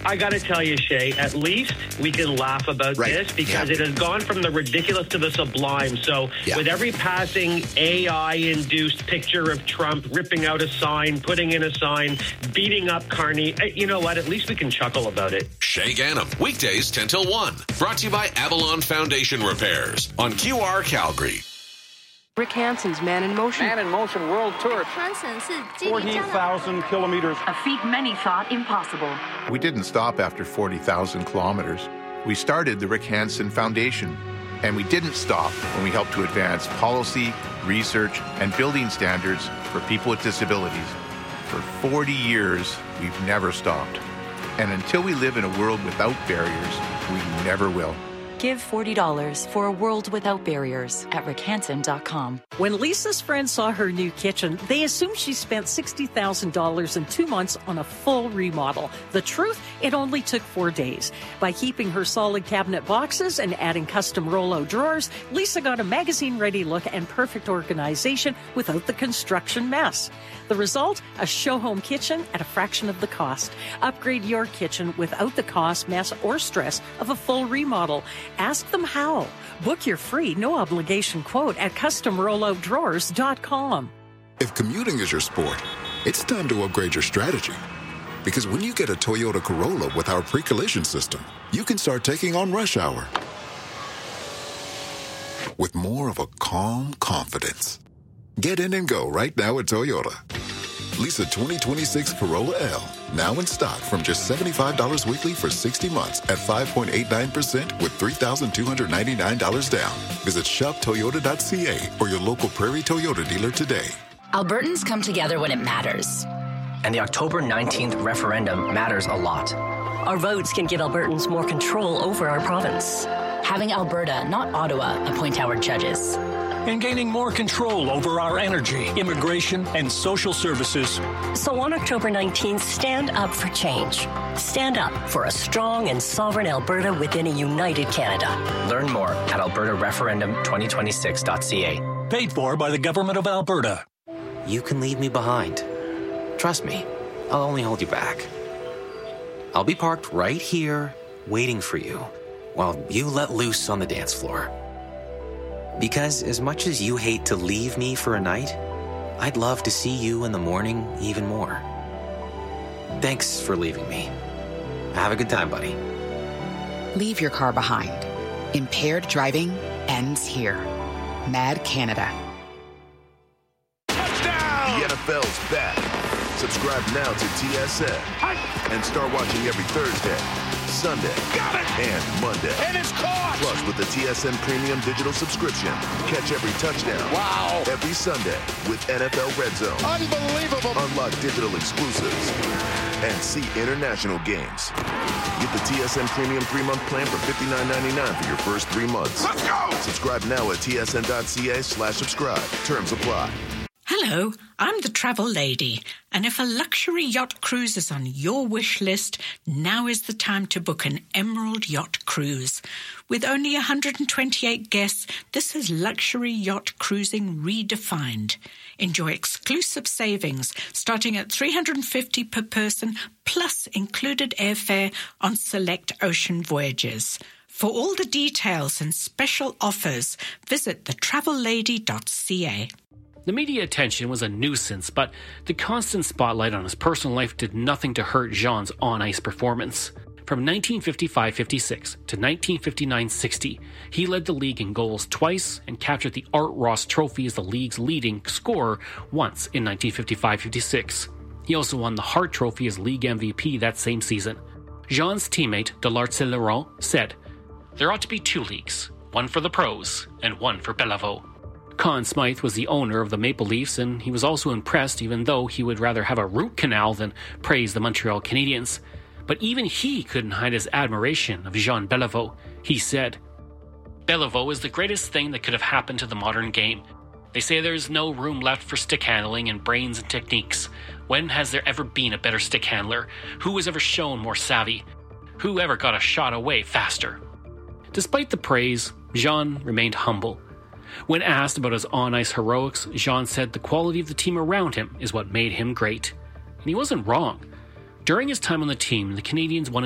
I got to tell you, Shay, at least we can laugh about this because it has gone from the ridiculous to the sublime. So with every passing AI-induced picture of Trump ripping out a sign, putting in a sign, beating up Carney, you know what? At least we can chuckle about it. Shay Ganem, weekdays 10 till 1. Brought to you by Avalon Foundation Repairs on QR Calgary. Rick Hansen's Man in Motion. Man in Motion World Tour. 40,000 kilometers. A feat many thought impossible. We didn't stop after 40,000 kilometers. We started the Rick Hansen Foundation. And we didn't stop when we helped to advance policy, research, and building standards for people with disabilities. For 40 years, we've never stopped. And until we live in a world without barriers, we never will. Give $40 for a world without barriers at rickhansen.com. When Lisa's friends saw her new kitchen, they assumed she spent $60,000 in 2 months on a full remodel. The truth, it only took 4 days. By keeping her solid cabinet boxes and adding custom Rollo drawers, Lisa got a magazine-ready look and perfect organization without the construction mess. The result? A show-home kitchen at a fraction of the cost. Upgrade your kitchen without the cost, mess, or stress of a full remodel. Ask them how. Book your free, no-obligation quote at customrollodrawers.com. If commuting is your sport, it's time to upgrade your strategy. Because when you get a Toyota Corolla with our pre-collision system, you can start taking on rush hour with more of a calm confidence. Get in and go right now at Toyota. Lease a 2026 Corolla L, now in stock from just $75 weekly for 60 months at 5.89% with $3,299 down. Visit shoptoyota.ca or your local Prairie Toyota dealer today. Albertans come together when it matters. And the October 19th referendum matters a lot. Our votes can give Albertans more control over our province. Having Alberta, not Ottawa, appoint our judges. And gaining more control over our energy, immigration, and social services. So on October 19th, stand up for change. Stand up for a strong and sovereign Alberta within a united Canada. Learn more at albertareferendum2026.ca. Paid for by the Government of Alberta. You can leave me behind. Trust me, I'll only hold you back. I'll be parked right here, waiting for you, while you let loose on the dance floor. Because as much as you hate to leave me for a night, I'd love to see you in the morning even more. Thanks for leaving me. Have a good time, buddy. Leave your car behind. Impaired driving ends here. Mad Canada. Touchdown! The NFL's back. Subscribe now to TSN and start watching every Thursday, Sunday, and Monday. And it's caught! Plus, with the TSN Premium Digital subscription, catch every touchdown. Wow! Every Sunday with NFL Red Zone. Unbelievable! Unlock digital exclusives and see international games. Get the TSN Premium 3-month plan for $59.99 for your first 3 months. Let's go! Subscribe now at tsn.ca/subscribe. Terms apply. Hello, I'm the travel lady, and if a luxury yacht cruise is on your wish list, now is the time to book an Emerald Yacht Cruise. With only 128 guests, this is luxury yacht cruising redefined. Enjoy exclusive savings starting at $350 per person, plus included airfare on select ocean voyages. For all the details and special offers, visit thetravellady.ca. The media attention was a nuisance, but the constant spotlight on his personal life did nothing to hurt Jean's on-ice performance. From 1955-56 to 1959-60, he led the league in goals twice and captured the Art Ross Trophy as the league's leading scorer once in 1955-56. He also won the Hart Trophy as league MVP that same season. Jean's teammate, Delarte Laurent, said, "There ought to be 2 leagues, one for the pros and one for Bellevaux." Conn Smythe was the owner of the Maple Leafs, and he was also impressed, even though he would rather have a root canal than praise the Montreal Canadiens. But even he couldn't hide his admiration of Jean Beliveau. He said, "Beliveau is the greatest thing that could have happened to the modern game. They say there's no room left for stick handling and brains and techniques. When has there ever been a better stick handler? Who has ever shown more savvy? Who ever got a shot away faster?" Despite the praise, Jean remained humble. When asked about his on-ice heroics, Jean said the quality of the team around him is what made him great. And he wasn't wrong. During his time on the team, the Canadiens won